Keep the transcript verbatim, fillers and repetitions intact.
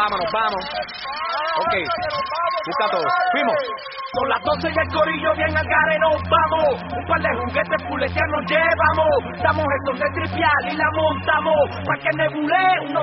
vámonos, vamos. Ok, busca todo. Fuimos. Con las doce y el corillo bien al gare nos vamos. Un par de juguetes puletear nos llevamos. Damos estos de tripial y la montamos. Pa' que nebule, unos